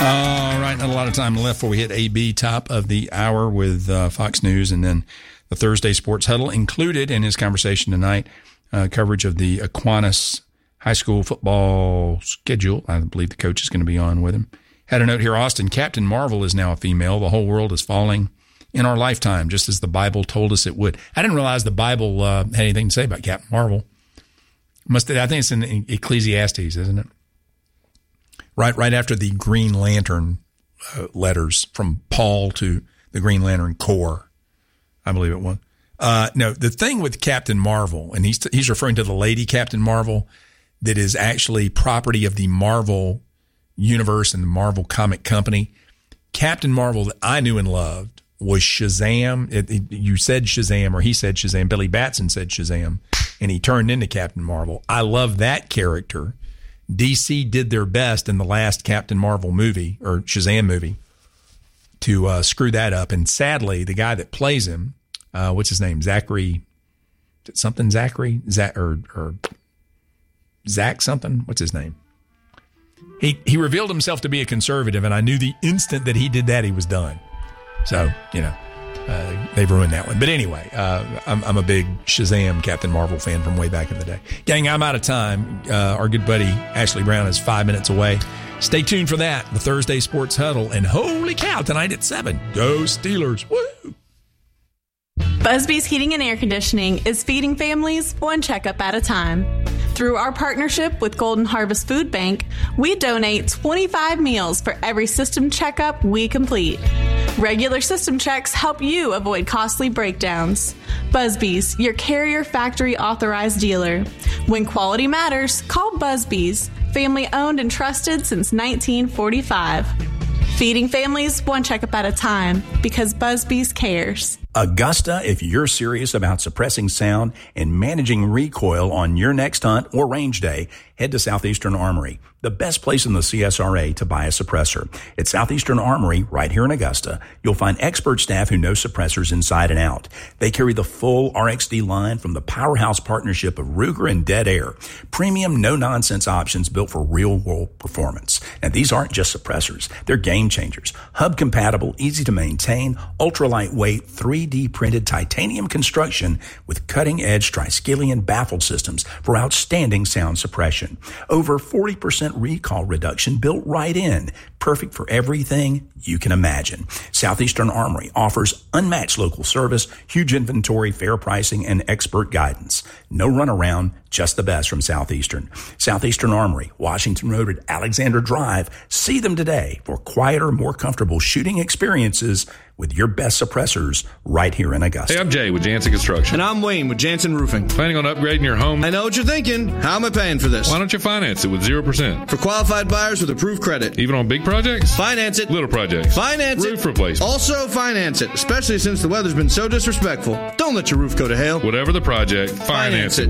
All right, not a lot of time left before we hit AB top of the hour with Fox News, and then the Thursday Sports Huddle included in his conversation tonight, coverage of the Aquinas high school football schedule. I believe the coach is going to be on with him. Had a note here, Austin, Captain Marvel is now a female. The whole world is falling in our lifetime, just as the Bible told us it would. I didn't realize the Bible had anything to say about Captain Marvel. I think it's in Ecclesiastes, isn't it? Right after the Green Lantern letters from Paul to the Green Lantern Corps, I believe it was. No, the thing with Captain Marvel, and he's referring to the lady Captain Marvel that is actually property of the Marvel universe and the Marvel comic company. Captain Marvel that I knew and loved was Shazam. You said Shazam, or he said Shazam. Billy Batson said Shazam, and he turned into Captain Marvel. I love that character. DC did their best in the last Captain Marvel movie, or Shazam movie, to screw that up. And sadly, the guy that plays him, what's his name? Zachary something? Zachary? Or Zach something? What's his name? He revealed himself to be a conservative, and I knew the instant that he did that, he was done. So, they've ruined that one. But anyway, I'm a big Shazam Captain Marvel fan from way back in the day. Gang, I'm out of time. Our good buddy Ashley Brown is 5 minutes away. Stay tuned for that, the Thursday Sports Huddle. And holy cow, tonight at 7, go Steelers. Woo! Busby's Heating and Air Conditioning is feeding families one checkup at a time. Through our partnership with Golden Harvest Food Bank, we donate 25 meals for every system checkup we complete. Regular system checks help you avoid costly breakdowns. Busby's, your Carrier Factory authorized dealer. When quality matters, call Busby's. Family owned and trusted since 1945. Feeding families one checkup at a time, because Busby's cares. Augusta, if you're serious about suppressing sound and managing recoil on your next hunt or range day, head to Southeastern Armory, the best place in the CSRA to buy a suppressor. At Southeastern Armory, right here in Augusta, you'll find expert staff who know suppressors inside and out. They carry the full RXD line from the powerhouse partnership of Ruger and Dead Air. Premium, no-nonsense options built for real-world performance. And these aren't just suppressors. They're game changers. Hub-compatible, easy to maintain, ultra-lightweight, 3D printed titanium construction with cutting-edge Triskelion baffle systems for outstanding sound suppression. Over 40% recall reduction built right in. Perfect for everything you can imagine. Southeastern Armory offers unmatched local service, huge inventory, fair pricing, and expert guidance. No runaround, just the best from Southeastern. Southeastern Armory, Washington Road at Alexander Drive. See them today for quieter, more comfortable shooting experiences with your best suppressors right here in Augusta. Hey, I'm Jay with Jansen Construction. And I'm Wayne with Jansen Roofing. Planning on upgrading your home? I know what you're thinking. How am I paying for this? Why don't you finance it with 0%? For qualified buyers with approved credit. Even on big projects? Finance it. Little projects? Finance it. Roof replacement? Also finance it, especially since the weather's been so disrespectful. Don't let your roof go to hell. Whatever the project, finance it.